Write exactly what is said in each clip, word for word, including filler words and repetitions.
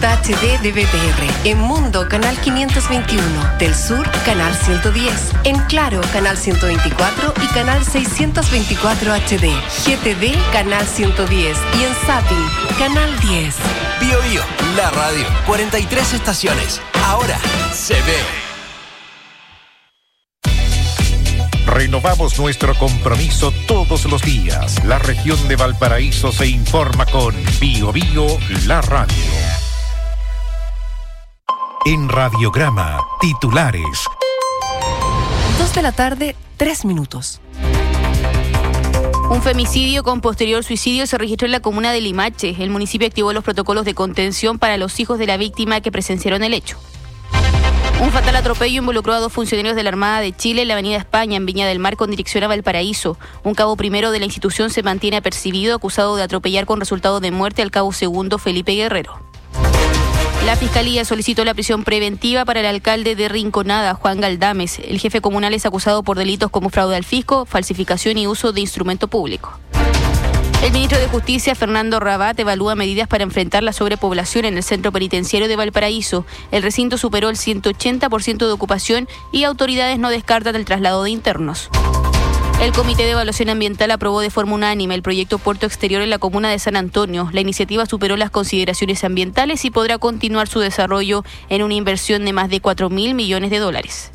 H D de B T R. En Mundo, canal quinientos veintiuno. Del Sur, canal ciento diez. En Claro, canal ciento veinticuatro y canal seiscientos veinticuatro H D. G T V, canal ciento diez. Y en Zapping, canal diez. Bio Bio, la radio. cuarenta y tres estaciones. Ahora se ve. Renovamos nuestro compromiso todos los días. La región de Valparaíso se informa con Bio Bio, la radio. En Radiograma, titulares. Dos de la tarde, tres minutos. Un femicidio con posterior suicidio se registró en la comuna de Limache. El municipio activó los protocolos de contención para los hijos de la víctima que presenciaron el hecho. Un fatal atropello involucró a dos funcionarios de la Armada de Chile en la Avenida España, en Viña del Mar, con dirección a Valparaíso. Un cabo primero de la institución se mantiene apercibido, acusado de atropellar con resultado de muerte al cabo segundo Felipe Guerrero. La Fiscalía solicitó la prisión preventiva para el alcalde de Rinconada, Juan Galdames. El jefe comunal es acusado por delitos como fraude al fisco, falsificación y uso de instrumento público. El ministro de Justicia, Fernando Rabat, evalúa medidas para enfrentar la sobrepoblación en el centro penitenciario de Valparaíso. El recinto superó el ciento ochenta por ciento de ocupación y autoridades no descartan el traslado de internos. El Comité de Evaluación Ambiental aprobó de forma unánime el proyecto Puerto Exterior en la comuna de San Antonio. La iniciativa superó las consideraciones ambientales y podrá continuar su desarrollo en una inversión de más de cuatro mil millones de dólares.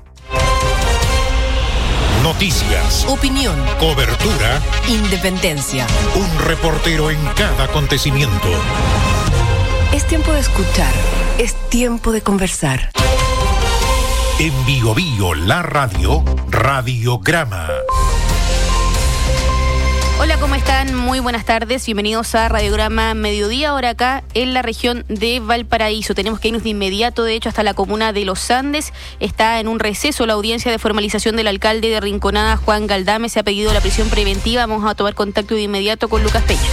Noticias, Opinión, cobertura, independencia. un reportero en cada acontecimiento. Es tiempo de escuchar, es tiempo de conversar. En Bio Bio, la radio, Radiograma. Hola, ¿cómo están? Muy buenas tardes. Bienvenidos a Radiograma Mediodía, ahora acá en la región de Valparaíso. Tenemos que irnos de inmediato, de hecho, hasta la comuna de Los Andes. Está en un receso la audiencia de formalización del alcalde de Rinconada, Juan Galdames. Se ha pedido la prisión preventiva. Vamos a tomar contacto de inmediato con Lucas Peña.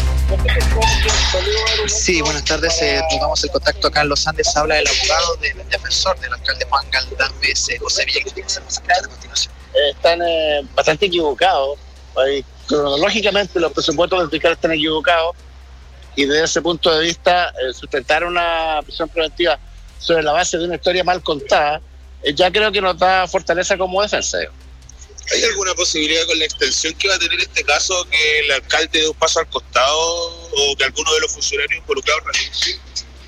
Sí, buenas tardes. Eh, tomamos el contacto acá en Los Andes. Habla el abogado del defensor del alcalde Juan Galdames, eh, José Villa. ¿Qué hacemos acá a continuación? Eh, están eh, bastante equivocados. Ahí, cronológicamente los presupuestos del fiscal están equivocados y desde ese punto de vista eh, sustentar una prisión preventiva sobre la base de una historia mal contada eh, ya creo que nos da fortaleza como defensa. ¿Hay alguna posibilidad con la extensión que va a tener este caso que el alcalde dé un paso al costado o que alguno de los funcionarios involucrados renuncie?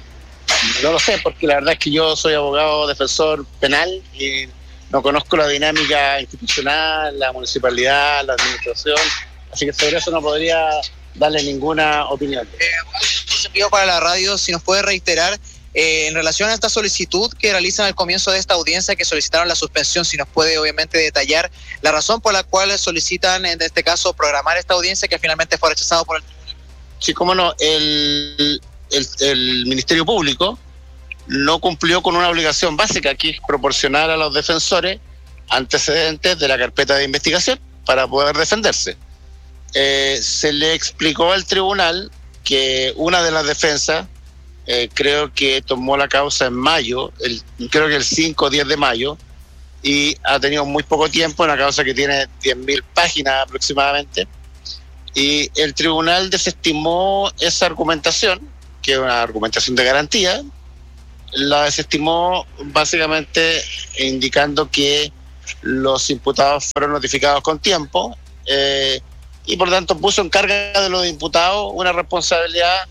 No lo sé, porque la verdad es que yo soy abogado defensor penal y no conozco la dinámica institucional, la municipalidad, la administración, así que sobre eso no podría darle ninguna opinión. Eh, se pidió para la radio, si nos puede reiterar, eh, en relación a esta solicitud que realizan al comienzo de esta audiencia, que solicitaron la suspensión, si nos puede obviamente detallar la razón por la cual solicitan, en este caso, programar esta audiencia que finalmente fue rechazado por el tribunal. Sí, cómo no, el, el, el Ministerio Público no cumplió con una obligación básica, que es proporcionar a los defensores antecedentes de la carpeta de investigación para poder defenderse. Eh, se le explicó al tribunal que una de las defensas, eh, creo que tomó la causa en mayo, el, creo que el cinco o diez de mayo, y ha tenido muy poco tiempo, una causa que tiene diez mil páginas aproximadamente, y el tribunal desestimó esa argumentación, que es una argumentación de garantía, la desestimó básicamente indicando que los imputados fueron notificados con tiempo eh, y por tanto puso en carga de los imputados una responsabilidad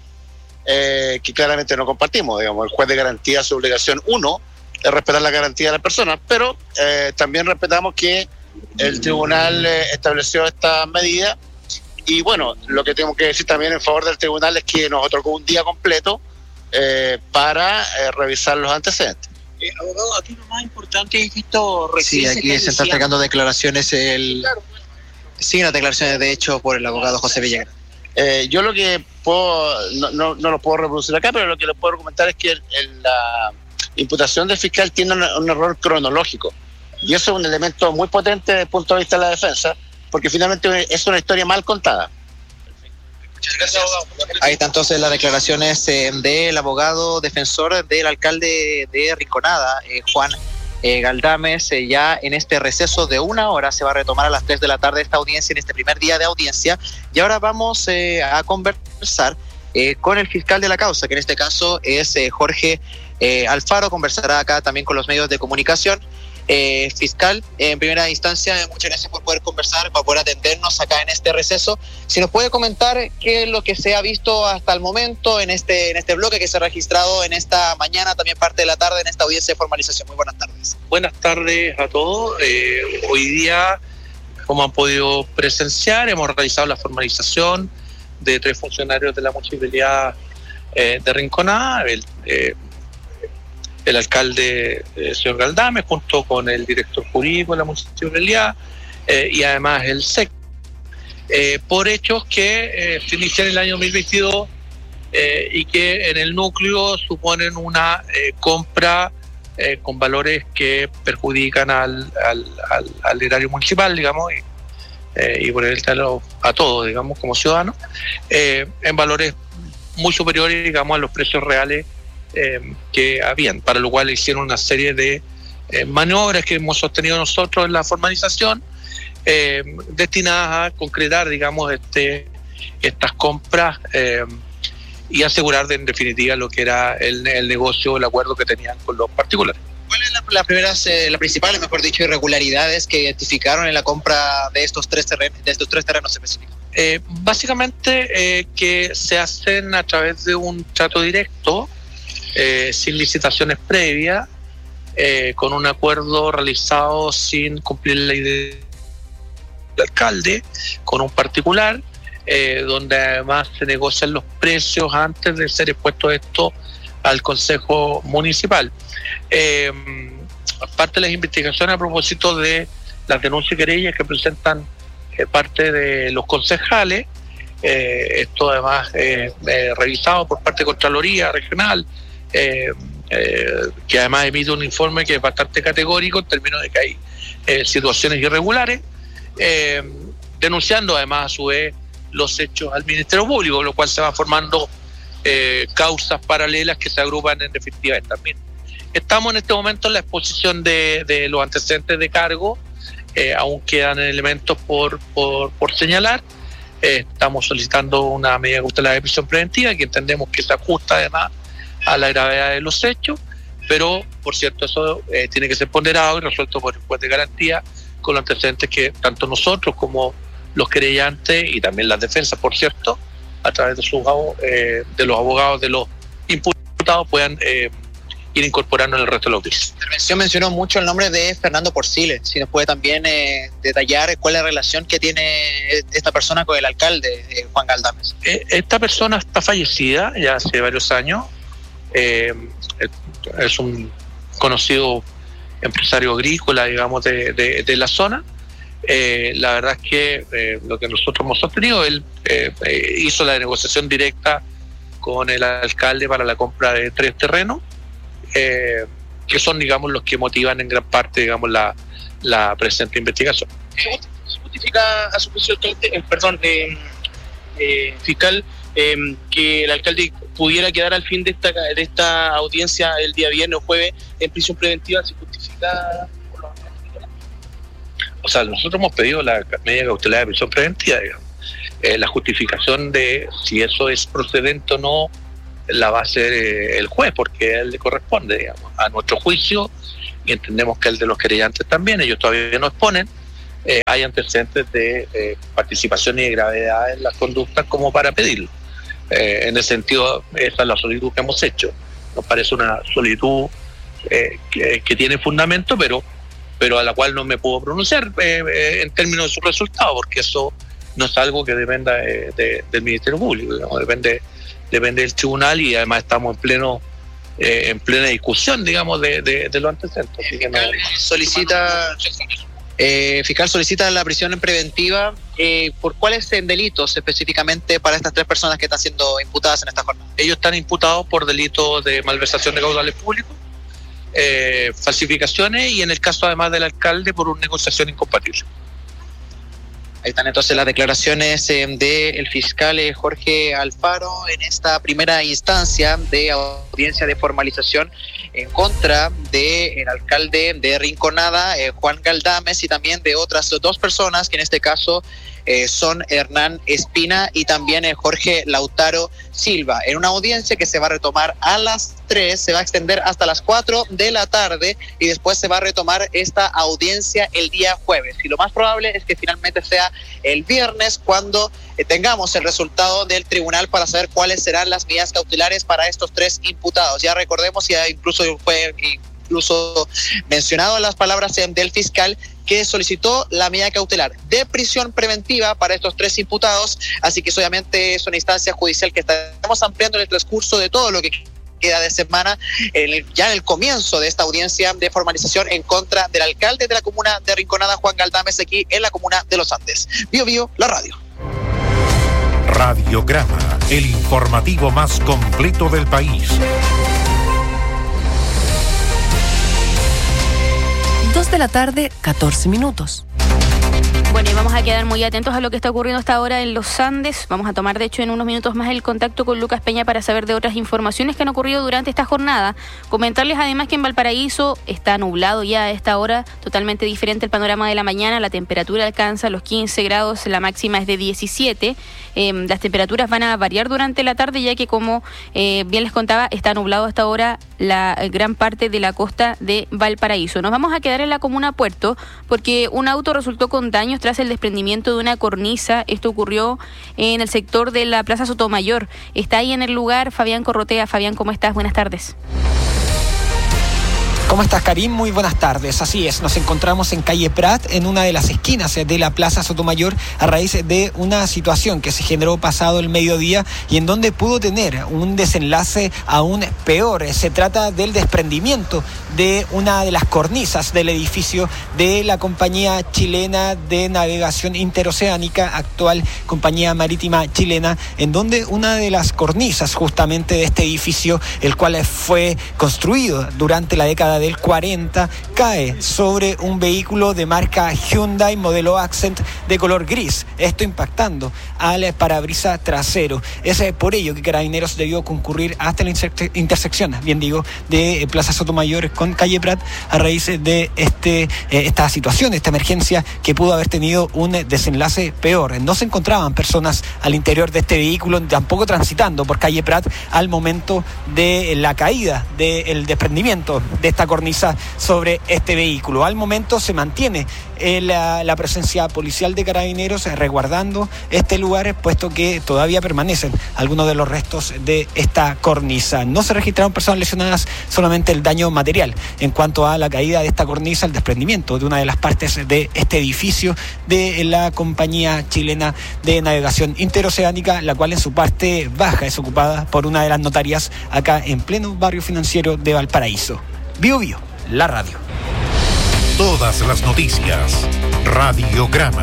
eh, que claramente no compartimos. Digamos, el juez de garantía, su obligación uno es respetar la garantía de las personas, pero eh, también respetamos que el tribunal eh, estableció esta medida y bueno, lo que tengo que decir también en favor del tribunal es que nos otorgó un día completo Eh, para eh, revisar los antecedentes. Eh, abogado, aquí lo más importante es que esto Sí, aquí se están entregando declaraciones el... Sí, las declaraciones de hecho por el abogado José Villagrán. Eh, yo lo que puedo, no, no, no lo puedo reproducir acá, pero lo que le puedo comentar es que el, el, la imputación del fiscal tiene un, un error cronológico y eso es un elemento muy potente desde el punto de vista de la defensa, porque finalmente es una historia mal contada. Muchas gracias, abogado. Ahí están entonces las declaraciones eh, del abogado defensor del alcalde de Rinconada, eh, Juan eh, Galdames. Eh, ya en este receso de una hora se va a retomar a las tres de la tarde esta audiencia, en este primer día de audiencia. Y ahora vamos eh, a conversar eh, con el fiscal de la causa, que en este caso es eh, Jorge eh, Alfaro. Conversará acá también con los medios de comunicación. Eh, fiscal, en primera instancia, muchas gracias por poder conversar, por poder atendernos acá en este receso. Si nos puede comentar qué es lo que se ha visto hasta el momento en este, en este bloque que se ha registrado en esta mañana, también parte de la tarde, en esta audiencia de formalización. Muy buenas tardes. Buenas tardes a todos. Eh, hoy día, como han podido presenciar, hemos realizado la formalización de tres funcionarios de la municipalidad eh, de Rinconada, el eh, el alcalde, eh, señor Galdames, junto con el director jurídico de la municipalidad eh, y además el S E C, eh, por hechos que eh, se inician en el año dos mil veintidós eh, y que en el núcleo suponen una eh, compra eh, con valores que perjudican al, al, al, al erario municipal, digamos, y, eh, y por el tal a todos, digamos, como ciudadanos, eh, en valores muy superiores, digamos, a los precios reales Eh, que habían, para lo cual hicieron una serie de eh, maniobras que hemos sostenido nosotros en la formalización, eh, destinadas a concretar, digamos, este, estas compras eh, y asegurar de, en definitiva lo que era el, el negocio, el acuerdo que tenían con los particulares. ¿Cuáles son las primeras, eh, las principales, mejor dicho, irregularidades que identificaron en la compra de estos tres terrenos, de estos tres terrenos específicos? Eh, básicamente eh, que se hacen a través de un trato directo, Eh, sin licitaciones previas, eh, con un acuerdo realizado sin cumplir la idea del alcalde, con un particular, eh, donde además se negocian los precios antes de ser expuesto esto al Consejo Municipal. Eh, aparte de las investigaciones a propósito de las denuncias y querellas que presentan eh, parte de los concejales, eh, esto además eh, eh, revisado por parte de Contraloría Regional, Eh, eh, que además emite un informe que es bastante categórico en términos de que hay eh, situaciones irregulares, eh, denunciando además a su vez los hechos al Ministerio Público, lo cual se va formando eh, causas paralelas que se agrupan en definitiva también. Estamos en este momento en la exposición de, de los antecedentes de cargo, eh, aún quedan elementos por, por, por señalar. Eh, estamos solicitando una medida cautelar de prisión preventiva que entendemos que se ajusta además a la gravedad de los hechos, pero por cierto eso eh, tiene que ser ponderado y resuelto por el juez de garantía con los antecedentes que tanto nosotros como los querellantes y también las defensas, por cierto, a través de sus eh, de los abogados de los imputados puedan eh, ir incorporando en el resto de los juicios. La intervención mencionó mucho el nombre de Fernando Porciles. Si nos puede también eh, detallar cuál es la relación que tiene esta persona con el alcalde, eh, Juan Galdames. Eh, esta persona está fallecida ya hace varios años. Eh, es un conocido empresario agrícola, digamos, de, de, de la zona. Eh, la verdad es que eh, lo que nosotros hemos sostenido, él eh, eh, hizo la negociación directa con el alcalde para la compra de tres terrenos, eh, que son, digamos, los que motivan en gran parte, digamos, la, la presente investigación. ¿Se justifica a su juicio, eh, perdón, eh, eh, fiscal, eh, que el alcalde pudiera quedar al fin de esta de esta audiencia el día viernes o jueves en prisión preventiva? ¿Se justifica? O sea, nosotros hemos pedido la medida cautelar de prisión preventiva, digamos. Eh, la justificación de si eso es procedente o no la va a hacer eh, el juez, porque a él le corresponde, digamos, a nuestro juicio, y entendemos que el de los querellantes también, ellos todavía no exponen, eh, hay antecedentes de eh, participación y de gravedad en las conductas como para pedirlo. Eh, en ese sentido, esa es la solicitud que hemos hecho. Nos parece una solicitud eh, que, que tiene fundamento, pero pero a la cual no me puedo pronunciar eh, eh, en términos de su resultado, porque eso no es algo que dependa de, de, del Ministerio Público, digamos, depende depende del tribunal, y además estamos en pleno eh, en plena discusión, digamos, de, de, de los antecedentes. Así que no, solicita eh, fiscal solicita la prisión en preventiva. Eh, ¿Por cuáles delitos específicamente para estas tres personas que están siendo imputadas en esta jornada? Ellos están imputados por delitos de malversación de caudales públicos, eh, falsificaciones, y en el caso además del alcalde por una negociación incompatible. Ahí están entonces las declaraciones eh, del fiscal eh, Jorge Alfaro en esta primera instancia de audiencia de formalización en contra del alcalde de Rinconada, eh, Juan Galdames, y también de otras dos personas que en este caso eh, son Hernán Espina y también eh, Jorge Lautaro Silva, en una audiencia que se va a retomar a las tres, se va a extender hasta las cuatro de la tarde y después se va a retomar esta audiencia el día jueves. Y lo más probable es que finalmente sea el viernes cuando eh, tengamos el resultado del tribunal para saber cuáles serán las medidas cautelares para estos tres imputados. Ya recordemos, ya incluso fue incluso mencionado en las palabras del fiscal, que solicitó la medida cautelar de prisión preventiva para estos tres imputados, así que obviamente es una instancia judicial que estaremos ampliando en el transcurso de todo lo que queda de semana, en el, ya en el comienzo de esta audiencia de formalización en contra del alcalde de la comuna de Rinconada, Juan Galdames, aquí en la comuna de Los Andes. Bio Bio, la radio. Radiograma, el informativo más completo del país. Dos de la tarde, catorce minutos. Bueno, y vamos a quedar muy atentos a lo que está ocurriendo hasta ahora en los Andes. Vamos a tomar, de hecho, en unos minutos más el contacto con Lucas Peña para saber de otras informaciones que han ocurrido durante esta jornada. Comentarles además que en Valparaíso está nublado ya a esta hora, totalmente diferente el panorama de la mañana. La temperatura alcanza los quince grados, la máxima es de diecisiete. Eh, las temperaturas van a variar durante la tarde, ya que, como eh, bien les contaba, está nublado hasta ahora la gran parte de la costa de Valparaíso. Nos vamos a quedar en la comuna Puerto porque un auto resultó con daños tras el desprendimiento de una cornisa. Esto ocurrió en el sector de la Plaza Sotomayor. Está ahí en el lugar Fabián Corrotea. Fabián, ¿cómo estás? Buenas tardes. ¿Cómo estás, Karim? Muy buenas tardes. Así es, nos encontramos en calle Prat, en una de las esquinas de la Plaza Sotomayor, a raíz de una situación que se generó pasado el mediodía y en donde pudo tener un desenlace aún peor. Se trata del desprendimiento de una de las cornisas del edificio de la compañía chilena de navegación interoceánica, actual compañía marítima chilena, en donde una de las cornisas justamente de este edificio, el cual fue construido durante la década del cuarenta, cae sobre un vehículo de marca Hyundai modelo Accent de color gris, esto impactando al parabrisas trasero. Es por ello que Carabineros debió concurrir hasta la intersección, bien digo, de Plaza Sotomayor con calle Prat a raíz de este, esta situación, esta emergencia que pudo haber tenido un desenlace peor. No se encontraban personas al interior de este vehículo, tampoco transitando por calle Prat al momento de la caída, del desprendimiento de esta cornisa sobre este vehículo. Al momento se mantiene eh, la, la presencia policial de Carabineros eh, resguardando este lugar, puesto que todavía permanecen algunos de los restos de esta cornisa. No se registraron personas lesionadas, solamente el daño material en cuanto a la caída de esta cornisa, el desprendimiento de una de las partes de este edificio de la compañía chilena de navegación interoceánica, la cual en su parte baja es ocupada por una de las notarias acá en pleno barrio financiero de Valparaíso. Bio Bio, la radio. Todas las noticias. Radiograma.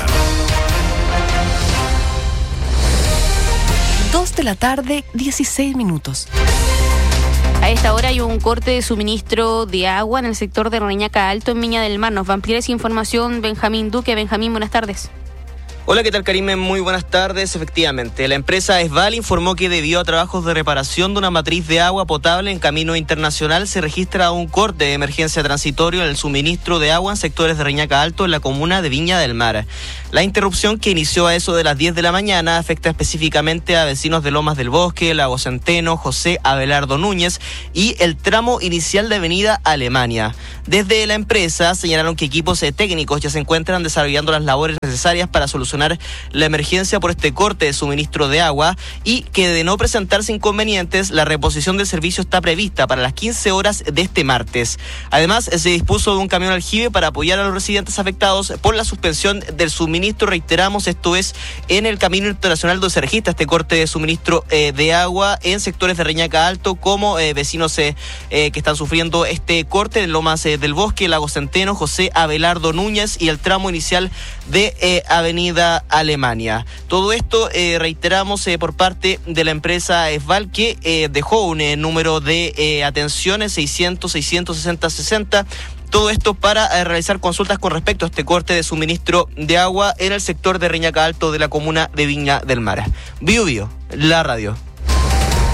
Dos de la tarde, dieciséis minutos. A esta hora hay un corte de suministro de agua en el sector de Reñaca Alto, en Viña del Mar. Nos va a ampliar esa información Benjamín Duque. Benjamín, buenas tardes. Hola, ¿qué tal, Karime? Muy buenas tardes. Efectivamente, la empresa Esval informó que debido a trabajos de reparación de una matriz de agua potable en camino internacional se registra un corte de emergencia transitorio en el suministro de agua en sectores de Reñaca Alto en la comuna de Viña del Mar. La interrupción, que inició a eso de las diez de la mañana, afecta específicamente a vecinos de Lomas del Bosque, Lago Centeno, José Abelardo Núñez y el tramo inicial de Avenida Alemania. Desde la empresa señalaron que equipos técnicos ya se encuentran desarrollando las labores necesarias para solucionar la emergencia por este corte de suministro de agua y que, de no presentarse inconvenientes, la reposición del servicio está prevista para las quince horas de este martes. Además, se dispuso de un camión aljibe para apoyar a los residentes afectados por la suspensión del suministro. Reiteramos, esto es en el camino internacional donde se registra este corte de suministro eh, de agua en sectores de Reñaca Alto, como eh, vecinos eh, eh, que están sufriendo este corte en Lomas eh, del Bosque, Lago Centeno, José Abelardo Núñez y el tramo inicial de eh, Avenida Alemania. Todo esto, eh, reiteramos, eh, por parte de la empresa Esval, que eh, dejó un eh, número de eh, atenciones seiscientos, seiscientos sesenta, sesenta. Todo esto para eh, realizar consultas con respecto a este corte de suministro de agua en el sector de Reñaca Alto de la comuna de Viña del Mar. Bio Bio, la radio.